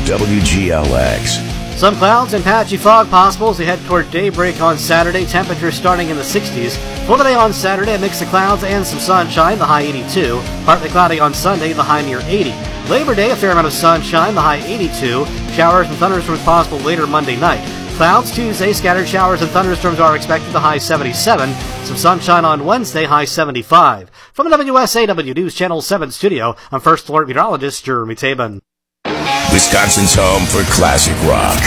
WGLX. Some clouds and patchy fog possible as we head toward daybreak on Saturday. Temperatures starting in the 60s. For the day on Saturday, a mix of clouds and some sunshine, the high 82. Partly cloudy on Sunday, the high near 80. Labor Day, a fair amount of sunshine, the high 82. Showers and thunderstorms possible later Monday night. Clouds Tuesday, scattered showers and thunderstorms are expected, the high 77. Some sunshine on Wednesday, high 75. From the WSAW News Channel 7 studio, I'm First Alert Meteorologist Jeremy Tabin. Wisconsin's home for classic rock.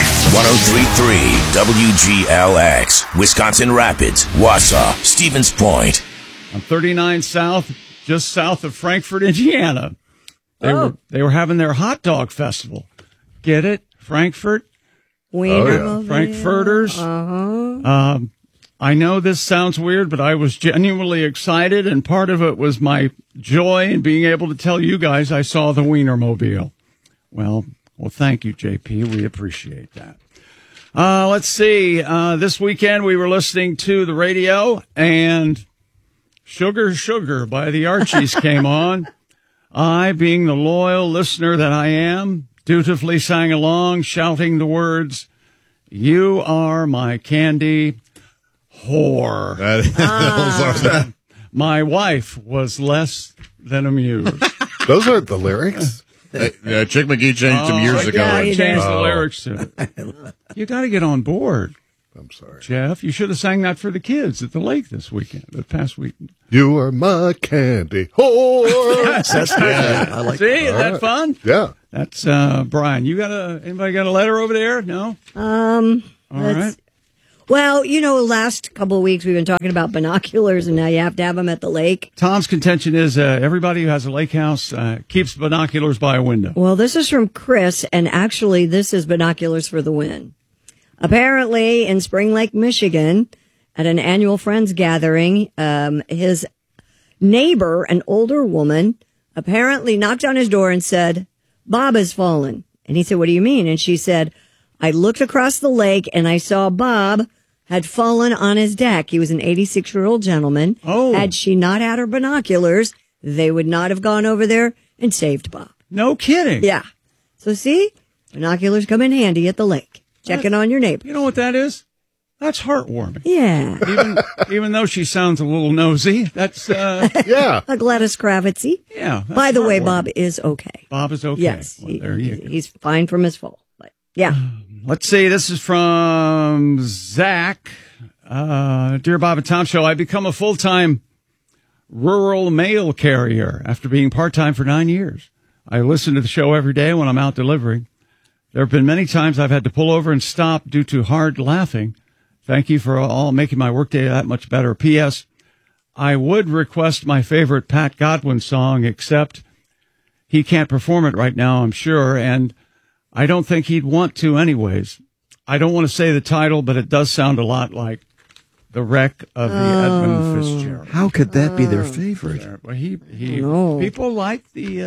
103.3 WGLX. Wisconsin Rapids, Wausau, Stevens Point. On 39 South, just south of Frankfort, Indiana. They were having their hot dog festival. Get it? Frankfurt? Frankfurters. I know this sounds weird, but I was genuinely excited, and part of it was my joy in being able to tell you guys I saw the Wienermobile. Well, thank you, JP. We appreciate that. Let's see. This weekend we were listening to the radio, and Sugar, Sugar by the Archies came on. I, being the loyal listener that I am, dutifully sang along, shouting the words, "You are my candy whore." My wife was less than amused. Those aren't the lyrics. Chick McGee changed them years ago. I changed the lyrics to it. You got to get on board. I'm sorry, Jeff. You should have sang that for the kids at the lake this past weekend. You are my candy whore. That's good. I like. See, is that fun? Yeah. That's Brian. Anybody got a letter over there? No. All right. Well, last couple of weeks we've been talking about binoculars, and now you have to have them at the lake. Tom's contention is everybody who has a lake house keeps binoculars by a window. Well, this is from Chris, and actually this is Binoculars for the Win. Apparently, in Spring Lake, Michigan, at an annual Friends gathering, his neighbor, an older woman, apparently knocked on his door and said, "Bob has fallen." And he said, "What do you mean?" And she said, "I looked across the lake and I saw Bob had fallen on his deck." He was an 86-year-old gentleman. Oh. Had she not had her binoculars, they would not have gone over there and saved Bob. No kidding. Yeah. So see, binoculars come in handy at the lake. Checking on your neighbor. You know what that is? That's heartwarming. Yeah. Even though she sounds a little nosy, that's yeah. A Gladys Kravitzy. Yeah. By the way, Bob is okay. Bob is okay. Yes. Well, there you go. He's fine from his fall. But yeah. Let's see. This is from Zach. Dear Bob and Tom Show, I become a full-time rural mail carrier after being part-time for 9 years. I listen to the show every day when I'm out delivering. There have been many times I've had to pull over and stop due to hard laughing. Thank you for all making my workday that much better. P.S. I would request my favorite Pat Godwin song, except he can't perform it right now, I'm sure, and I don't think he'd want to anyways. I don't want to say the title, but it does sound a lot like The Wreck of the Edmund Fitzgerald. How could that be their favorite? Well, No. people like the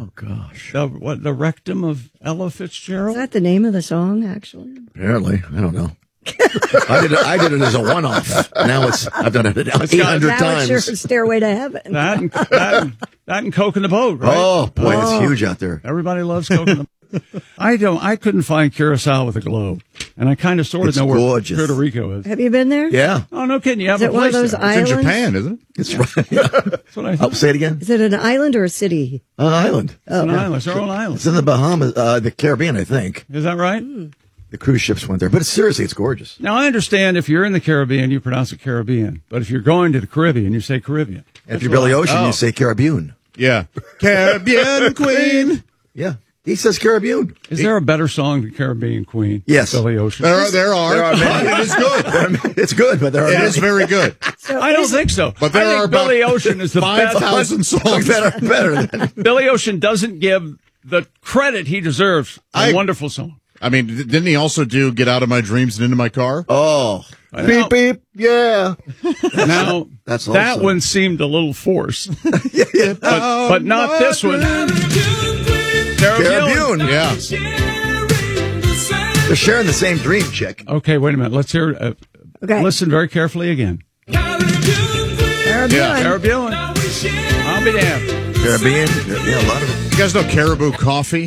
the rectum of Ella Fitzgerald. Is that the name of the song, actually? Apparently, I don't know. I did it as a one-off. Now I've done it 800 Now times. it's your Stairway to Heaven. That and Coke in the Boat, right? Oh boy, it's huge out there. Everybody loves Coke in the Boat. I couldn't find Curacao with a globe, and I kind of sort of It's know gorgeous. where Puerto Rico is. Have you been there? Yeah, Oh, no kidding! You have Is a it one of place those there. islands? It's in Japan, isn't it? it's right. That's what I Oh, thought. say it again. Is it an island or a city? An island. It's an island. It's our own island. It's in the Bahamas, the Caribbean, I think. Is that right? The cruise ships went there, but seriously, it's gorgeous. Now, I understand if you're in the Caribbean, you pronounce it Caribbean. But if you're going to the Caribbean, you say Caribbean. And if you're Billy Ocean, you say Caribbean. Yeah. Caribbean Queen. Yeah, he says Caribbean. Is there a better song than Caribbean Queen? Yes. Billy Ocean. There are. many. It is good. It's good, but there are It is very good. I don't think so. But there I think are about Billy Ocean is the best. 5,000 songs. better than Billy Ocean doesn't give the credit he deserves. A wonderful song. I mean, didn't he also do Get Out of My Dreams and Into My Car? Oh, Now- beep beep, yeah. Now, That's that also- one seemed a little forced. but not this one. Caribbean. Yeah. They're sharing the same dream, chick. Okay, wait a minute. Let's hear it. Okay. Listen very carefully again. Caribbean. Yeah. Caribbean. I'll be damned. Caribbean, yeah, a lot of them. You guys know Caribou Coffee?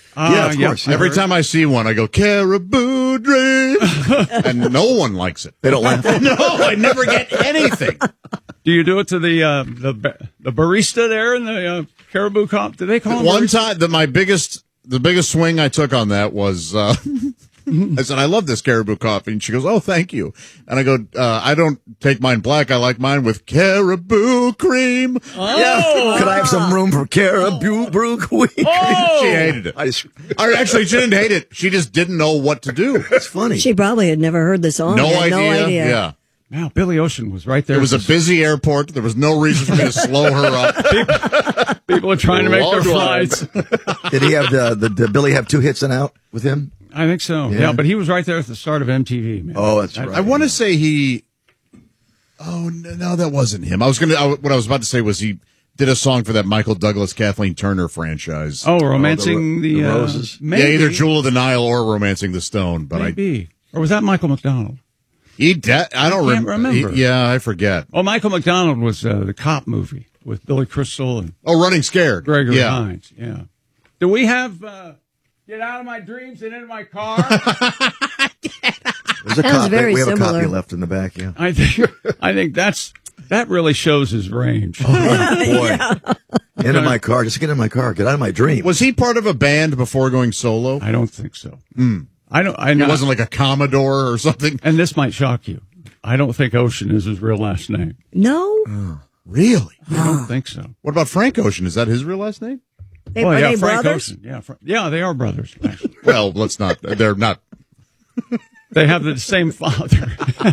Yeah, of course. Yeah. Every time I see one, I go, Caribou Dream. And no one likes it. They don't laugh. No, I never get anything. Do you do it to the barista there in the Caribou Comp? Do they call him One barista? time, the biggest swing I took on that was, I said, I love this Caribou coffee. And she goes, oh, thank you. And I go, I don't take mine black. I like mine with Caribou cream. Yeah. Could I have some room for Caribou Brew Queen? She hated it. Actually, she didn't hate it. She just didn't know what to do. It's funny. She probably had never heard the song. No Had idea. Yeah. Wow, Billy Ocean was right there. It was a busy airport. There was no reason for me to slow her up. People are trying to make their Long line. flights. Did he have did Billy have 2 hits and out with him? I think so. Yeah, but he was right there at the start of MTV, man. Oh, that's right. I want to say he. Oh no, that wasn't him. What I was about to say was he did a song for that Michael Douglas, Kathleen Turner franchise. Oh, Romancing the Roses. Maybe. Yeah, either Jewel of the Nile or Romancing the Stone. But Maybe. Or was that Michael McDonald? I don't can't remember. Yeah, I forget. Oh, Michael McDonald was the cop movie with Billy Crystal and Running Scared. Gregory yeah. Hines. Yeah. Do we have Get Out of My Dreams and Into My Car? There's a Sounds copy. very We have a similar. copy left in the back, yeah. I think that really shows his range. Oh, boy. Into my car. Just get in my car. Get out of my dream. Was he part of a band before going solo? I don't think so. I know. He wasn't like a Commodore or something? And this might shock you. I don't think Ocean is his real last name. No? Really? I don't think so. What about Frank Ocean? Is that his real last name? Well, Are yeah, they Frank brothers? Ocean. Yeah, they are brothers. Actually. Well, let's not. They're not. They have the same father.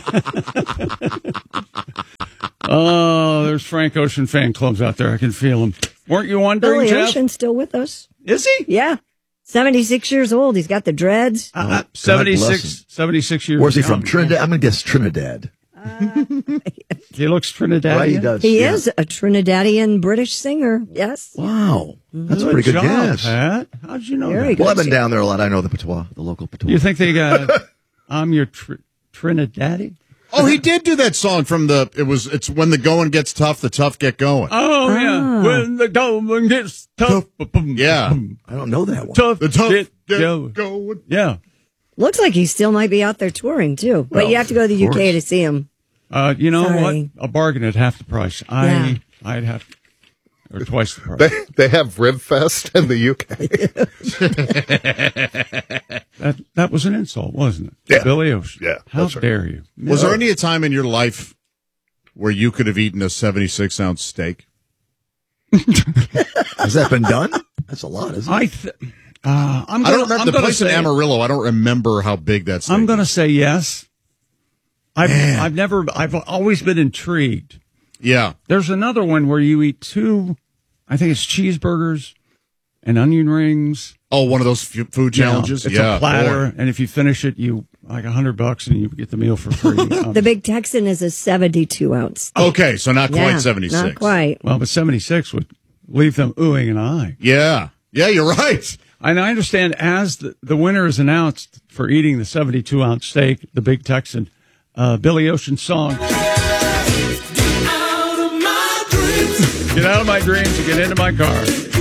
Oh, there's Frank Ocean fan clubs out there. I can feel them. Weren't you wondering, Billy Jeff? Ocean's still with us. Is he? Yeah. 76 years old. He's got the dreads. God 76 years. Where's he from? young. Trinidad? I'm going to guess Trinidad. He looks Trinidadian. Right, he does. He yeah. is a Trinidadian British singer. Yes. Wow. That's a Good pretty good job, guess. Pat. How'd you know Very that? good. Well, I've been down there a lot. I know the patois, the local patois. You think they got I'm your Trinidadian? Oh, he did do that song from it's when the going gets tough, the tough get going. Oh, yeah. When the going gets tough. Yeah. I don't know that one. Tough. The tough get get going. going. Yeah. Looks like he still might be out there touring, too. But Well, you have to go to the of UK course. to see him. You know Sorry. what? A bargain at half the price. Yeah. I'd have, or twice the price. They have Rib Fest in the UK. That was an insult, wasn't it? Yeah. Billy Ocean. Yeah, How that's right. dare you? Was there any time in your life where you could have eaten a 76-ounce steak? Has that been done? That's a lot, isn't it? I'm I gonna, don't remember I'm the gonna place in say, Amarillo. I don't remember how big that steak I'm going to is. say yes. I've always been intrigued. Yeah. There's another one where you eat I think it's cheeseburgers and onion rings. Oh, one of those food challenges? It's yeah, a platter, boy. and if you finish it, you like $100 and you get the meal for free. The Big Texan is a 72-ounce. Okay, so not quite 76. Not quite. Well, but 76 would leave them oohing and eyeing. Yeah. Yeah, you're right. And I understand as the winner is announced for eating the 72-ounce steak, the Big Texan, Billy Ocean's song. Get out of my dreams and get into my car.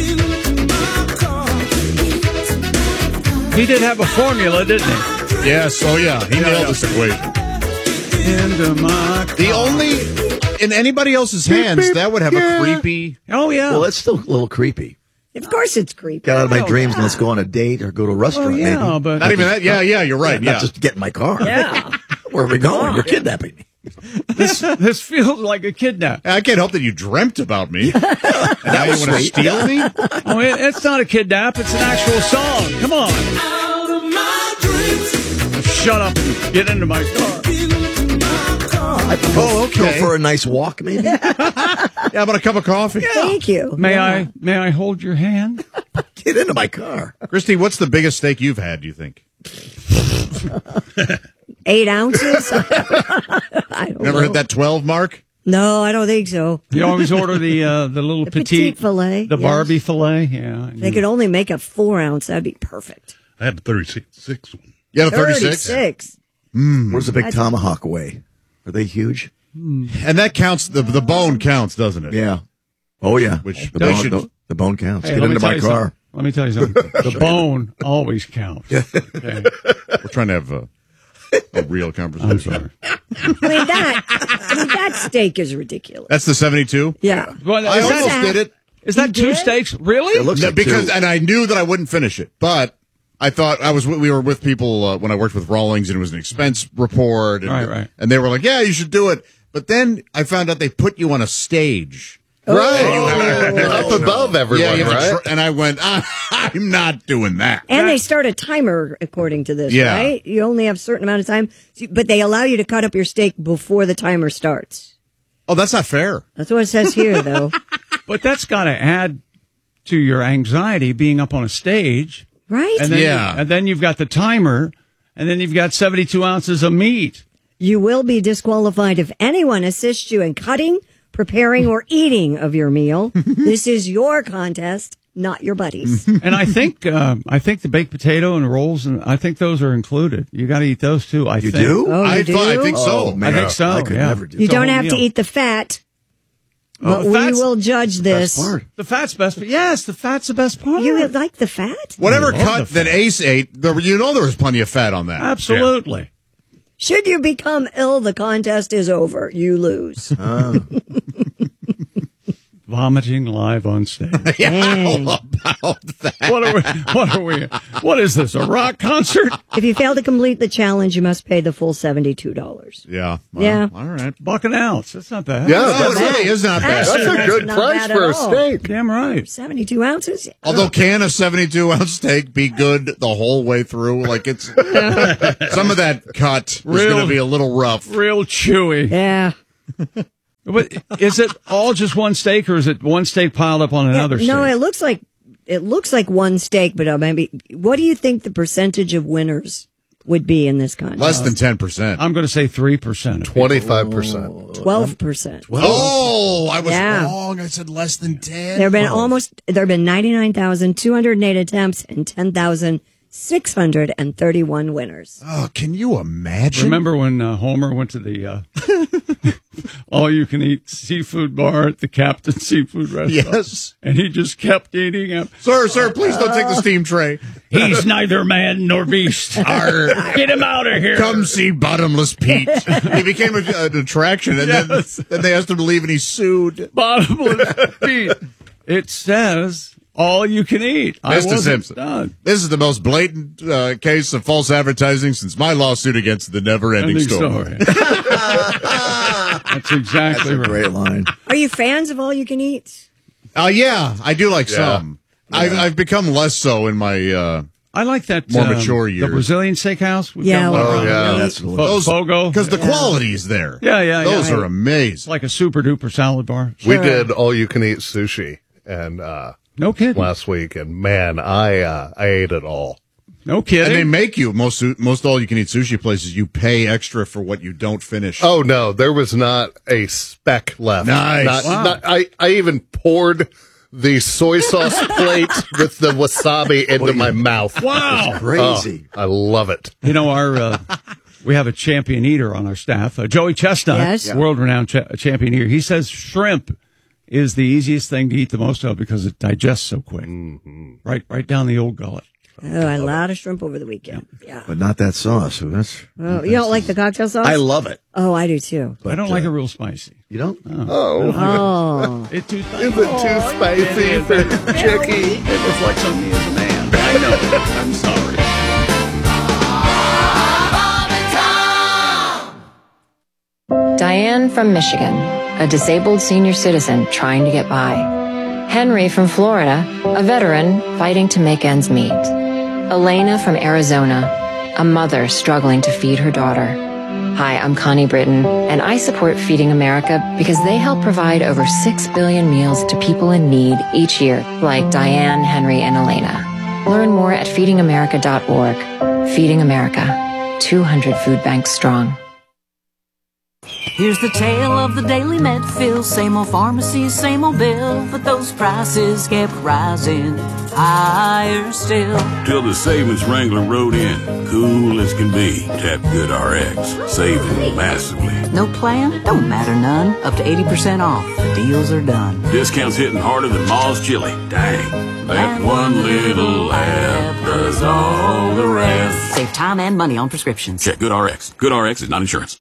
He did have a formula, didn't he? Yes. Oh, yeah. He nailed this equation. Into my car. The only, in anybody else's hands, that would have a creepy. Oh, yeah. Well, it's still a little creepy. Of course it's creepy. Get out of my dreams and let's go on a date or go to a restaurant, Oh, yeah, maybe. but Not even that. Yeah, you're right. Not Yeah. just get in my car. Yeah. Where are we going? You're kidnapping me. this feels like a kidnap. I can't help that you dreamt about me. And now you want to sweet. steal me? Oh, it's not a kidnap. It's an actual song. Come on. Shut up and get into my car. Oh, okay. Go for a nice walk, maybe. Yeah, about a cup of coffee. Thank you. May I hold your hand? Get into my car. Christy, what's the biggest steak you've had, do you think? 8 ounces? I don't Never know. hit that 12 mark? No, I don't think so. You always order the little petite filet, the yes. Barbie filet. Yeah. They could only make a 4 ounce. That'd be perfect. I had the 36 one. Yeah, the 36. 36. Where's the big tomahawk weigh? Are they huge? And that counts, the bone counts, doesn't it? Yeah. Oh, yeah. Which the they bone, should- the bone counts. Hey, Get let me into tell my you car. something. Let me tell you something. The bone always counts. Okay? We're trying to have a real conversation. I'm sorry. that steak is ridiculous. That's the 72? Yeah. Well, I is almost that, did it. is that You two did? steaks? Really? It looks No, like because two. and I knew that I wouldn't finish it, but I thought we were with people when I worked with Rawlings, and it was an expense report, and, Right. and they were like, "Yeah, you should do it." But then I found out they put you on a stage, Up above everyone, you have to right? and I went, "I'm not doing that." And they start a timer according to this, Yeah. right? You only have a certain amount of time, but they allow you to cut up your steak before the timer starts. Oh, that's not fair. That's what it says here, though. But that's got to add to your anxiety being up on a stage. Right? And then, Yeah. and then you've got the timer, and then you've got 72 ounces of meat. You will be disqualified if anyone assists you in cutting, preparing, or eating of your meal. This is your contest, not your buddies. And I think the baked potato and rolls, and I think those are included. You got to eat those too. You do? Oh, you I do? think so. Oh, man. I think so. I could yeah. never do You It's a don't whole have to meal. eat the fat, Oh, but the we fat's- will judge this. Best part. The fat's best. Yes, the fat's the best part. You like the fat? Whatever I love cut the that fat. Ace ate, there was plenty of fat on that. Absolutely. Should you become ill, the contest is over. You lose. Vomiting live on stage. Dang. What is this? A rock concert? If you fail to complete the challenge, you must pay the full $72. Yeah. Well, Yeah. All right. Buck an ounce. That's not bad. Yeah, Oh, that's, it really is not bad. Actually, that's a good not price bad for at a all. steak. Damn right. 72 ounces? Although can a 72-ounce steak be good the whole way through? Like it's some of that cut is Real- going to be a little rough. Real chewy. Yeah. But is it all just one steak, or is it one steak piled up on another steak? No, it looks like one steak, but maybe. What do you think the percentage of winners would be in this contest? Less than 10%. I'm going to say 3%. 25%. 12%. Oh, I was Yeah. wrong. I said less than 10. There have been 99,208 attempts and 10,631 winners. Oh, can you imagine? Remember when Homer went to the all-you-can-eat seafood bar at the Captain Seafood Restaurant? Yes. And he just kept eating it. Sir, please don't take the steam tray. He's neither man nor beast. Get him out of here. Come see Bottomless Pete. He became an attraction, and Yes. then they asked him to leave, and he sued. Bottomless Pete. It says all you can eat. I Mr. wasn't Simpson, done. this is the most blatant case of false advertising since my lawsuit against the never-ending Ending story. That's exactly right. Great line. Are you fans of all you can eat? Yeah, I do like some. I've become less so in my I like that More mature years. The Brazilian steakhouse. We've Yeah, got well, one around. yeah. That's a little. Fogo. because the quality is there. Yeah. Those are It's amazing. like a super duper salad bar. We did all you can eat sushi and No kidding. last week, and man, I ate it all. No And they kidding. make you most all you can eat sushi places. You pay extra for what you don't finish. Oh no, there was not a speck left. Nice. Wow. I even poured the soy sauce plate with the wasabi into my mouth. Wow. Crazy. I love it. You know, we have a champion eater on our staff, Joey Chestnut, Yes. Yeah. world-renowned champion eater. He says shrimp is the easiest thing to eat the most of because it digests so quick. Mm-hmm. Right down the old gullet. Oh, I had a lot of shrimp over the weekend. Yeah. But not that sauce. That's. Oh, you don't like the cocktail sauce? I love it. Oh, I do too. I don't like it real spicy. You don't? Oh. It's too Is it too spicy for Chicky? It reflects on me as a man. I know. I'm sorry. Diane from Michigan, a disabled senior citizen trying to get by. Henry from Florida, a veteran fighting to make ends meet. Elena from Arizona, a mother struggling to feed her daughter. Hi, I'm Connie Britton, and I support Feeding America because they help provide over 6 billion meals to people in need each year, like Diane, Henry, and Elena. Learn more at feedingamerica.org. Feeding America, 200 food banks strong. Here's the tale of the daily Medfield. Same old pharmacy, same old bill, but those prices kept rising. higher still. Till the savings Wrangler rode in, cool as can be. Tap GoodRx, saving massively. No plan? Don't matter none. Up to 80% off. The deals are done. Discounts hitting harder than Ma's chili. Dang, that one little app does all the rest. Save time and money on prescriptions. Check GoodRx. GoodRx is not insurance.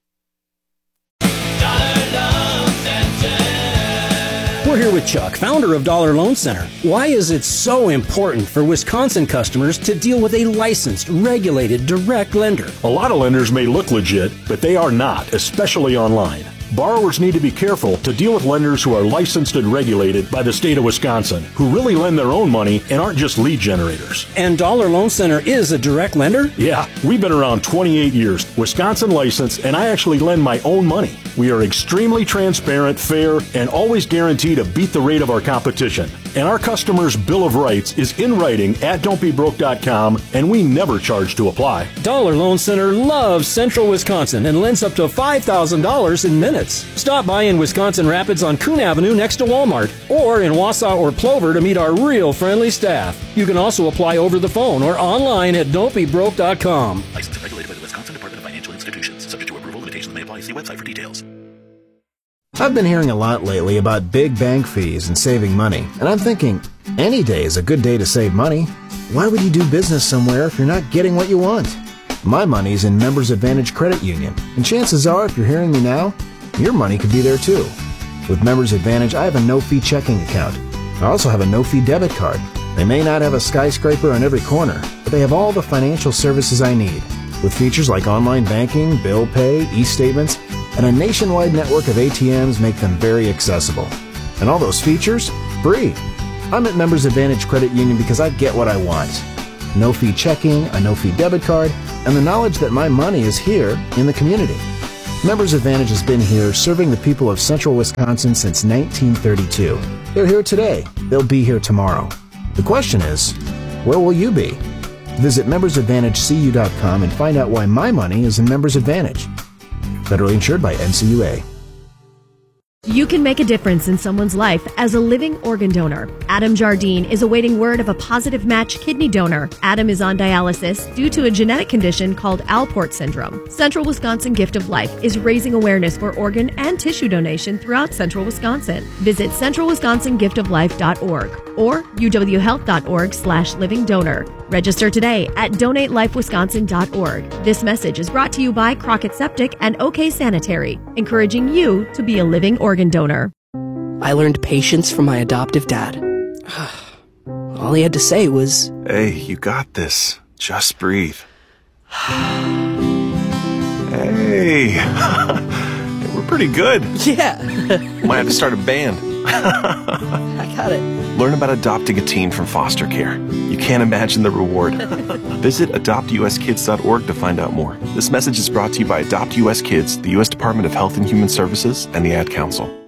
We're here with Chuck, founder of Dollar Loan Center. Why is it so important for Wisconsin customers to deal with a licensed, regulated, direct lender? A lot of lenders may look legit, but they are not, especially online. Borrowers need to be careful to deal with lenders who are licensed and regulated by the state of Wisconsin, who really lend their own money and aren't just lead generators. And Dollar Loan Center is a direct lender? Yeah, we've been around 28 years, Wisconsin licensed, and I actually lend my own money. We are extremely transparent, fair, and always guarantee to beat the rate of our competition. And our customers' Bill of Rights is in writing at don'tbebroke.com, and we never charge to apply. Dollar Loan Center loves Central Wisconsin and lends up to $5,000 in minutes. Stop by in Wisconsin Rapids on Coon Avenue next to Walmart, or in Wausau or Plover to meet our real friendly staff. You can also apply over the phone or online at don'tbebroke.com. Licensed and regulated by the Wisconsin Department of Financial Institutions. Subject to approval, limitations may apply. See website for details. I've been hearing a lot lately about big bank fees and saving money, and I'm thinking, any day is a good day to save money. Why would you do business somewhere if you're not getting what you want? My money's in Members Advantage Credit Union, and chances are, if you're hearing me now, your money could be there too. With Members Advantage, I have a no-fee checking account. I also have a no-fee debit card. They may not have a skyscraper on every corner, but they have all the financial services I need, with features like online banking, bill pay, e-statements, and a nationwide network of ATMs make them very accessible. And all those features, free. I'm at Members Advantage Credit Union because I get what I want. No-fee checking, a no-fee debit card, and the knowledge that my money is here in the community. Members Advantage has been here serving the people of Central Wisconsin since 1932. They're here today. They'll be here tomorrow. The question is, where will you be? Visit membersadvantagecu.com and find out why my money is in Members Advantage. Federally insured by NCUA. You can make a difference in someone's life as a living organ donor. Adam Jardine is awaiting word of a positive match kidney donor. Adam is on dialysis due to a genetic condition called Alport syndrome. Central Wisconsin Gift of Life is raising awareness for organ and tissue donation throughout Central Wisconsin. Visit centralwisconsingiftoflife.org or uwhealth.org/living donor. Register today at donatelifewisconsin.org. This message is brought to you by Crockett Septic and OK Sanitary, encouraging you to be a living organ donor. I learned patience from my adoptive dad. All he had to say was, "Hey, you got this. Just breathe." Hey, we're pretty good. Yeah. Might have to start a band. I got it. Learn about adopting a teen from foster care. You can't imagine the reward. Visit adoptuskids.org to find out more. This message is brought to you by Adopt US Kids, the U.S. Department of Health and Human Services, and the Ad Council.